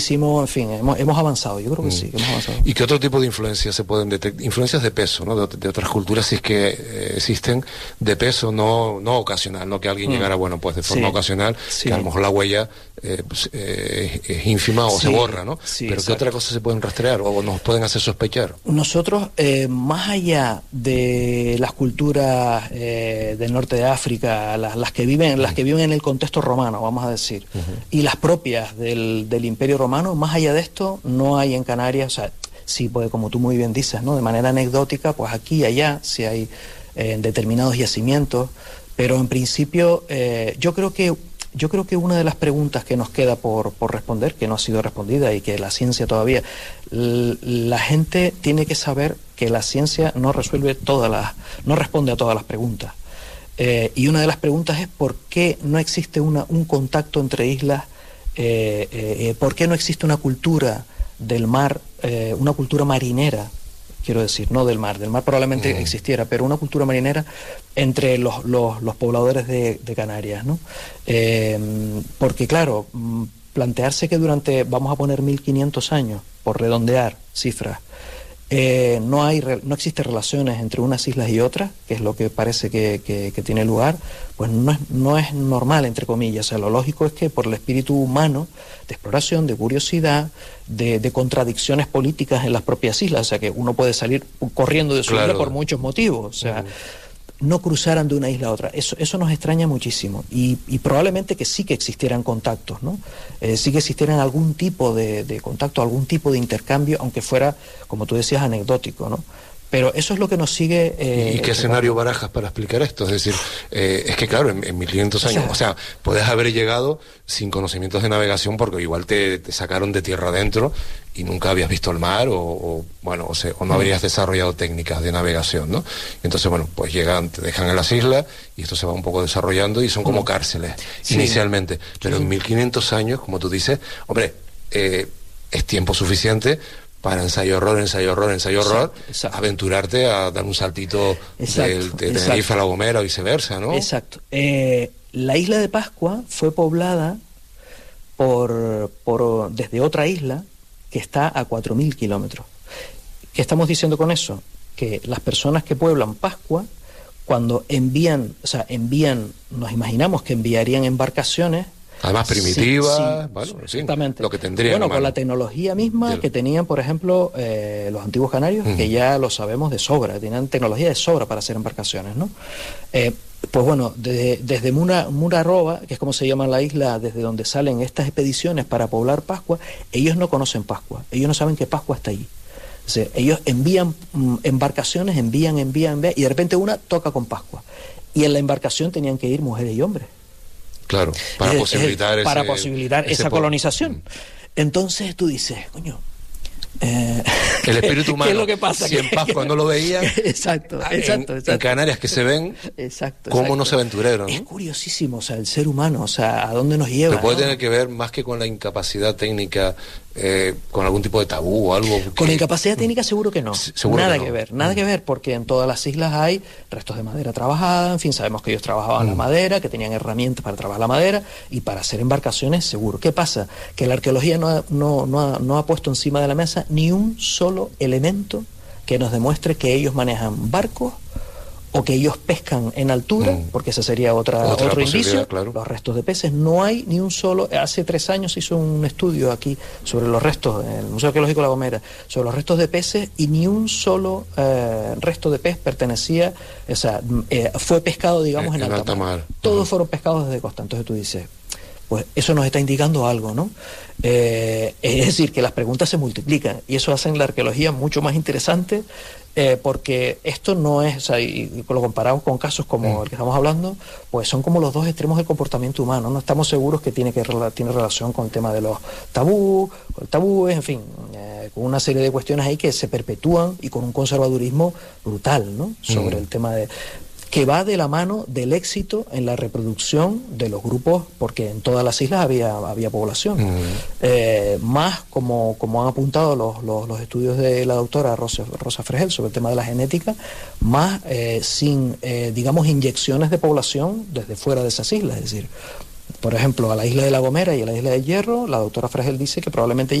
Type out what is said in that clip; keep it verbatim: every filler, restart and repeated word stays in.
En fin, hemos, hemos avanzado, yo creo que mm. sí, que hemos avanzado. ¿Y qué otro tipo de influencias se pueden detectar? Influencias de peso, ¿no? De, de otras culturas, si es que eh, existen, de peso no, no ocasional, no que alguien mm. llegara, bueno, pues de forma sí. ocasional, sí. que a lo mejor la huella eh, pues, eh, es ínfima o sí. se borra, ¿no? Sí, pero exacto. ¿qué otra cosa se pueden rastrear o nos pueden hacer sospechar? Nosotros, eh, más allá de las culturas eh, del norte de África, las, las que viven, mm. las que viven en el contexto romano, vamos a decir, uh-huh. y las propias del, del Imperio Romano, más allá de esto, no hay en Canarias, o sea, sí, pues como tú muy bien dices, ¿no? De manera anecdótica, pues aquí y allá sí hay eh, determinados yacimientos, pero en principio eh, yo creo que yo creo que una de las preguntas que nos queda por, por responder, que no ha sido respondida y que la ciencia todavía, l- la gente tiene que saber que la ciencia no resuelve todas las, no responde a todas las preguntas. Eh, y una de las preguntas es por qué no existe una, un contacto entre islas. Eh, eh, ¿Por qué no existe una cultura del mar, eh, una cultura marinera, quiero decir, no del mar, del mar probablemente mm. existiera, pero una cultura marinera entre los, los, los pobladores de, de Canarias, ¿no? Eh, porque claro, plantearse que durante, vamos a poner mil quinientos años, por redondear cifras, Eh, no hay no existe relaciones entre unas islas y otras, que es lo que parece que, que, que tiene lugar, pues no es, no es normal, entre comillas. O sea, lo lógico es que por el espíritu humano de exploración, de curiosidad, de, de contradicciones políticas en las propias islas, o sea, que uno puede salir corriendo de su claro. isla por muchos motivos, o sea, uh-huh. no cruzaran de una isla a otra. Eso, eso nos extraña muchísimo. Y, y probablemente que sí que existieran contactos, ¿no? Eh, sí que existieran algún tipo de, de contacto, algún tipo de intercambio, aunque fuera, como tú decías, anecdótico, ¿no? Pero eso es lo que nos sigue... Eh, ¿Y qué escenario barajas para explicar esto? Es decir, eh, es que claro, en, en mil quinientos años, o sea, puedes haber llegado sin conocimientos de navegación porque igual te, te sacaron de tierra adentro y nunca habías visto el mar o, o bueno, o, sea, o no habrías desarrollado técnicas de navegación, ¿no? Entonces, bueno, pues llegan, te dejan en las islas y esto se va un poco desarrollando y son como cárceles sí. inicialmente. Pero sí. en mil quinientos años, como tú dices, hombre, eh, es tiempo suficiente para ensayo horror, ensayo horror, ensayo horror, exacto, exacto. aventurarte a dar un saltito exacto, del, de Tenerife a La Gomera o viceversa, ¿no? Exacto. Eh, la isla de Pascua fue poblada por, por desde otra isla que está a cuatro mil kilómetros. ¿Qué estamos diciendo con eso? Que las personas que pueblan Pascua, cuando envían, o sea, envían, nos imaginamos que enviarían embarcaciones, además primitiva, sí, sí, bueno, exactamente. Sí, lo que tendrían. Bueno, con la tecnología misma que tenían, por ejemplo, eh, los antiguos canarios, uh-huh. que ya lo sabemos de sobra, tenían tecnología de sobra para hacer embarcaciones, ¿no? Eh, pues bueno, de, desde Mura, Muraroa, que es como se llama la isla, desde donde salen estas expediciones para poblar Pascua, ellos no conocen Pascua, ellos no saben que Pascua está allí. O sea, ellos envían mm, embarcaciones, envían, envían, envían, y de repente una toca con Pascua. Y en la embarcación tenían que ir mujeres y hombres. Claro, para es, posibilitar, es, para ese, posibilitar esa colonización. Mm. Entonces tú dices, coño, eh, el espíritu humano, ¿qué es lo que pasa? Si en Pascua no lo veían, exacto, exacto, en, exacto. en Canarias que se ven, exacto, ¿cómo exacto. no se aventureros? ¿no? Es curiosísimo, o sea, el ser humano, o sea, ¿a dónde nos lleva? Pero puede ¿no? tener que ver más que con la incapacidad técnica, eh, con algún tipo de tabú o algo. Con la incapacidad técnica seguro que no. Seguro nada que, no. que ver, nada mm. que ver, porque en todas las islas hay restos de madera trabajada, en fin, sabemos que ellos trabajaban mm. la madera, que tenían herramientas para trabajar la madera y para hacer embarcaciones seguro. ¿Qué pasa? Que la arqueología no ha, no, no ha, no ha puesto encima de la mesa ni un solo elemento que nos demuestre que ellos manejan barcos o que ellos pescan en altura, mm. porque ese sería otra, otra otro indicio, claro. Los restos de peces, no hay ni un solo, hace tres años hizo un estudio aquí sobre los restos, en el Museo Arqueológico de La Gomera, sobre los restos de peces y ni un solo eh, resto de pez pertenecía, o sea, eh, fue pescado, digamos, en, en alta, alta mar. mar. Todos uh-huh. fueron pescados desde costa, entonces tú dices, pues eso nos está indicando algo, ¿no? Eh, es decir, que las preguntas se multiplican y eso hace la arqueología mucho más interesante. Eh, porque esto no es, o sea, y, y lo comparamos con casos como mm. el que estamos hablando, pues son como los dos extremos del comportamiento humano. No estamos seguros que tiene que tiene relación con el tema de los tabú, con tabúes, en fin, eh, con una serie de cuestiones ahí que se perpetúan y con un conservadurismo brutal, ¿no? Sobre mm. el tema de que va de la mano del éxito en la reproducción de los grupos, porque en todas las islas había, había población. Mm. Eh, más, como, como han apuntado los, los, los estudios de la doctora Rosa, Rosa Fregel sobre el tema de la genética, más eh, sin, eh, digamos, inyecciones de población desde fuera de esas islas. Es decir, por ejemplo, a la isla de La Gomera y a la isla de Hierro, la doctora Fragel dice que probablemente